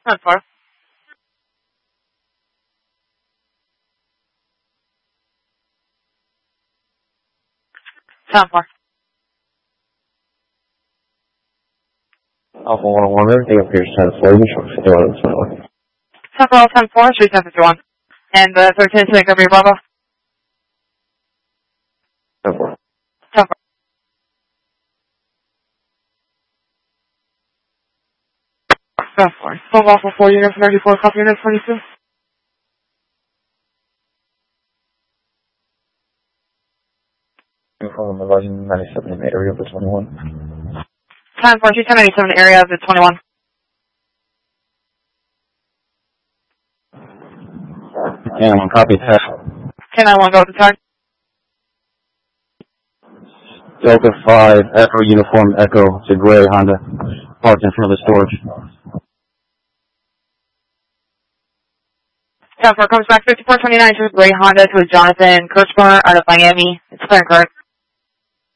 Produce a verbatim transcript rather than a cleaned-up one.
ten four. ten four. Alpha one oh one, everything appears ten four, you show fifty-one and twenty-one. ten four, ten four, street ten fifty-one. And the thirteen to Governor Bravo. ten four. ten four. ten four. Full off for four units, thirty-four, copy unit twenty-two. Uniform eleven ninety-seven in the area of the twenty-one. ten four, two ten ninety-seven, area of the twenty-one. ten one, copy that. ten nine one, go to target. Delta five, Echo Uniform Echo, it's a gray Honda, parked in front of the storage. ten four comes back fifty-four twenty-nine to a gray Honda to a Jonathan Kirchner out of Miami. It's clear and correct.